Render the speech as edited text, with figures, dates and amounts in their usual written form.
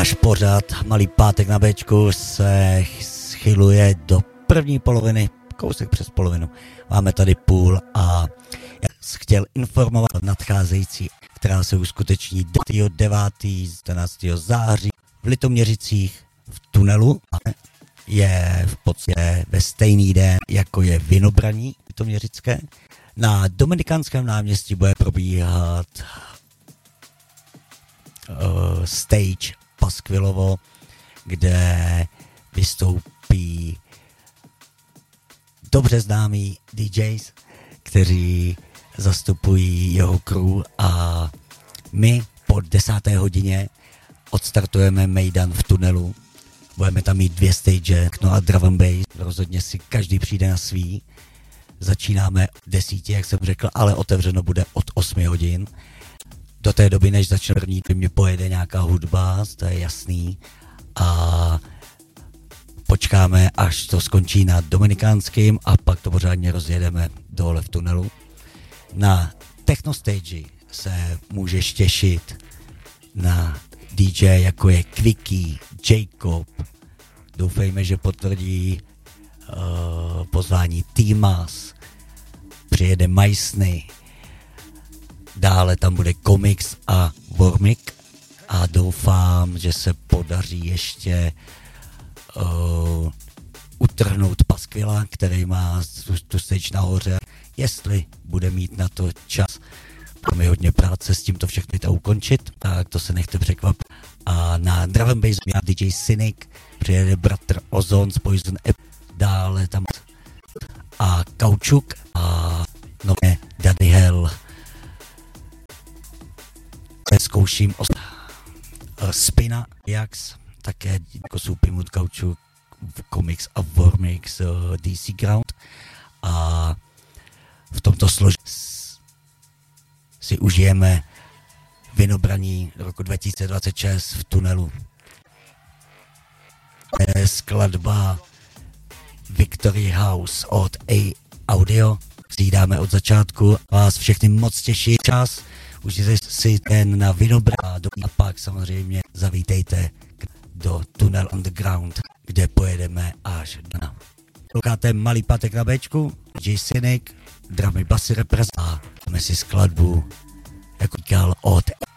Náš pořad Malý pátek na Bčku se schyluje do první poloviny, kousek přes polovinu. Máme tady půl a já jsem chtěl informovat o nadcházející, která se uskuteční 9. 14. září v Litoměřicích v tunelu. Je v podstatě ve stejný den, jako je Vinobraní litoměřické. Na Dominikánském náměstí bude probíhat stage Paskvilovo, kde vystoupí dobře známí DJs, kteří zastupují jeho crew, a my po 10. hodině odstartujeme Mejdan v tunelu. Budeme tam mít 2 stage, no a drum and bass. Rozhodně si každý přijde na svý. Začínáme 10, jak jsem řekl, ale otevřeno bude od 8 hodin. Do té doby, než začne první, mě pojede nějaká hudba, to je jasný. A počkáme, až to skončí na Dominikánským, a pak to pořádně rozjedeme dole v tunelu. Na techno stage se můžeš těšit na DJ, jako je Quickie, Jacob. Doufejme, že potvrdí pozvání Týmas. Přijede Majsny. Dále tam bude Comics a Wormik. A doufám, že se podaří ještě utrhnout Paskvila, který má tu stage nahoře. Jestli bude mít na to čas, máme hodně práce s tím to všechno to ukončit, tak to se nechte překvapit. A na drum and bass má DJ Cynic, přijede bratr Ozon z Poison Apple, dále tam a Kaučuk a nové Daddy Hell. Zkouším Spina, Jax, také jako Supimut, Kaučuk, Comics a Wormix DC Ground. A v tomto složení si užijeme Vinobraní roku 2026 v tunelu. Je skladba Victory House od A Audio. Přidáme od začátku. Vás všechny moc těší čas. Užijte si ten na Vinobraní a pak samozřejmě zavítejte do Tunnel Underground, kde pojedeme až na. Posloucháte Malý pátek na Bčku, J. Cynic, dramy basy reprezent, a máme si skladbu, jako říkal, od